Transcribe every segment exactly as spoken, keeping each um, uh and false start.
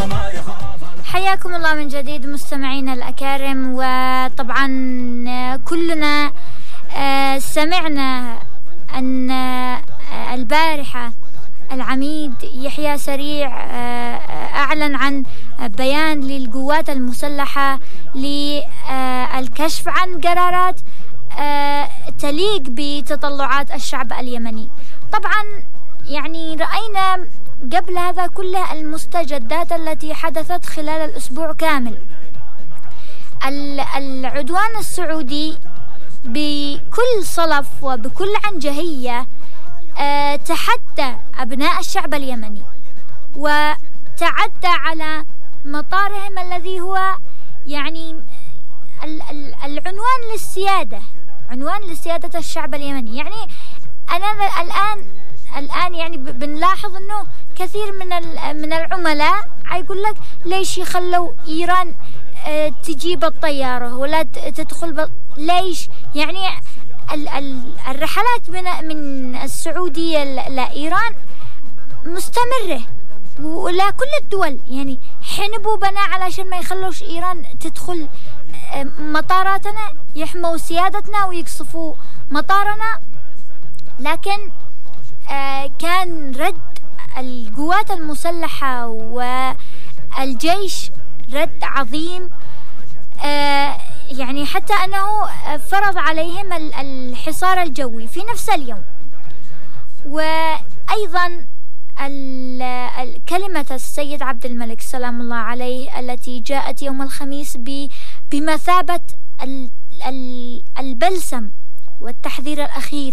حياكم الله من جديد مستمعينا الأكارم. وطبعا كلنا سمعنا أن البارحة العميد يحيى سريع أعلن عن بيان للقوات المسلحة للكشف عن قرارات تليق بتطلعات الشعب اليمني. طبعا يعني رأينا قبل هذا كله المستجدات التي حدثت خلال الأسبوع كامل. العدوان السعودي بكل صلف وبكل عنجهية تحدى أبناء الشعب اليمني وتعدى على مطارهم الذي هو يعني العنوان للسيادة، عنوان لسيادة الشعب اليمني. يعني أنا الآن الآن يعني بنلاحظ إنه كثير من من العملاء يقول لك ليش يخلوا إيران تجيب الطيارة ولا تدخل ليش؟ يعني الرحلات من من السعودية لإيران مستمرة ولا كل الدول يعني حنبوا بنا علشان ما يخلوش إيران تدخل مطاراتنا، يحموا سيادتنا ويقصفوا مطارنا. لكن كان رد القوات المسلحة والجيش رد عظيم، يعني حتى أنه فرض عليهم الحصار الجوي في نفس اليوم. وأيضا كلمة السيد عبد الملك سلام الله عليه التي جاءت يوم الخميس بمثابة البلسم والتحذير الأخير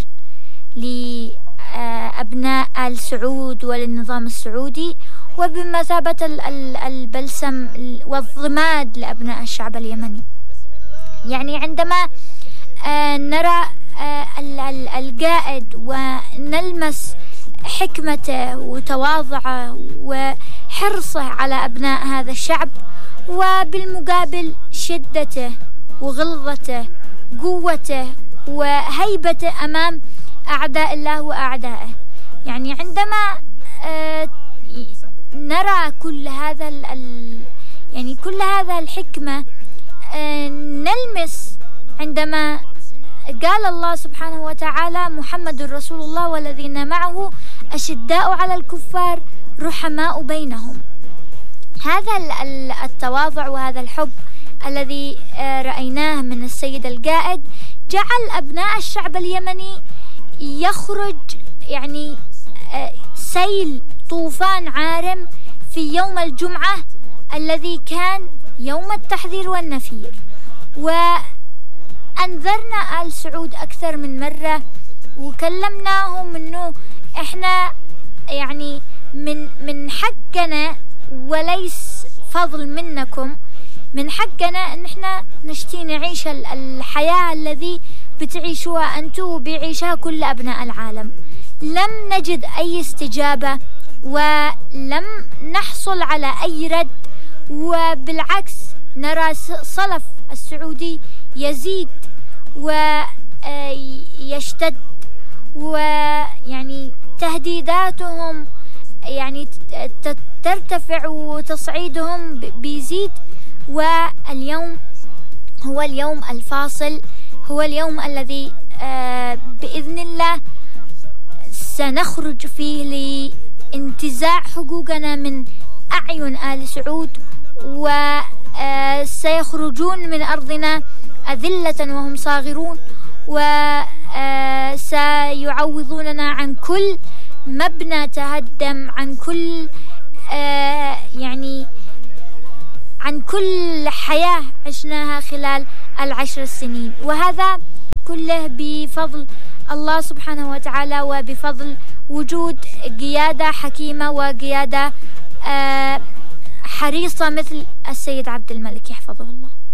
لأبناء آل سعود وللنظام السعودي، وبمثابة البلسم والضماد لأبناء الشعب اليمني. يعني عندما نرى القائد ونلمس حكمته وتواضعه وحرصه على أبناء هذا الشعب، وبالمقابل شدته وغلظته قوته وهيبته أمام أعداء الله وأعدائه. يعني عندما نرى كل هذا يعني كل هذا الحكمة نلمس عندما قال الله سبحانه وتعالى محمد رسول الله والذين معه أشداء على الكفار رحماء بينهم. هذا التواضع وهذا الحب الذي رأيناه من السيد القائد جعل أبناء الشعب اليمني يخرج يعني سيل طوفان عارم في يوم الجمعة الذي كان يوم التحذير والنفير. وأنذرنا آل سعود أكثر من مرة وكلمناهم إنه إحنا يعني من من حقنا وليس فضل منكم، من حقنا إن إحنا نشتي نعيش الحياة الذي بتعيشوها أنتم وبيعيشها كل أبناء العالم. لم نجد أي استجابة ولم نحصل على أي رد، وبالعكس نرى صلف السعودي يزيد ويشتد، ويعني تهديداتهم يعني ترتفع وتصعيدهم بيزيد. واليوم هو اليوم الفاصل، هو اليوم الذي بإذن الله سنخرج فيه لانتزاع حقوقنا من أعين آل سعود، وسيخرجون من أرضنا أذلة وهم صاغرون، وسيعوضوننا عن كل مبنى تهدم، عن كل يعني عن كل حياة عشناها خلال العشر السنين. وهذا كله بفضل الله سبحانه وتعالى وبفضل وجود قيادة حكيمة وقيادة حريصة مثل السيد عبد الملك يحفظه الله.